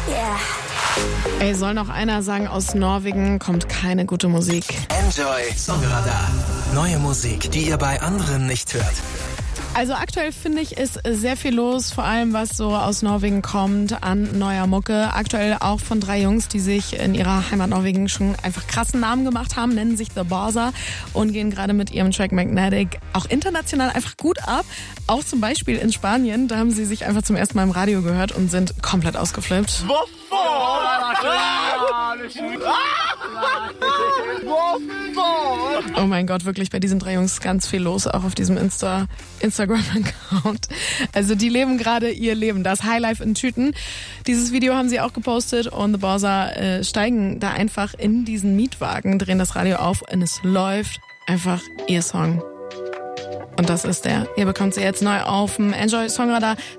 Yeah. Ey, soll noch einer sagen, aus Norwegen kommt keine gute Musik. Enjoy Songradar. Neue Musik, die ihr bei anderen nicht hört. Also aktuell finde ich, ist sehr viel los, vor allem was so aus Norwegen kommt an neuer Mucke. Aktuell auch von 3 Jungs, die sich in ihrer Heimat Norwegen schon einfach krassen Namen gemacht haben, nennen sich The Borza und gehen gerade mit ihrem Track Magnetic auch international einfach gut ab. Auch zum Beispiel in Spanien, da haben sie sich einfach zum ersten Mal im Radio gehört und sind komplett ausgeflippt. Oh mein Gott, wirklich bei diesen 3 Jungs ganz viel los, auch auf diesem Instagram-Account. Also die leben gerade ihr Leben, das Highlife in Tüten. Dieses Video haben sie auch gepostet und The Borza steigen da einfach in diesen Mietwagen, drehen das Radio auf und es läuft einfach ihr Song. Und das ist der. Ihr bekommt sie jetzt neu auf dem Enjoy Songradar.